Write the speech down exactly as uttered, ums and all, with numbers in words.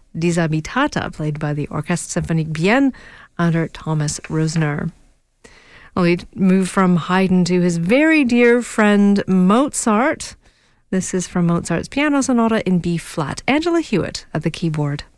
Disabitata, played by the Orchestre Symphonique Bienne under Thomas Rosner. Well, we move from Haydn to his very dear friend Mozart. This is from Mozart's Piano Sonata in B flat. Angela Hewitt at the keyboard.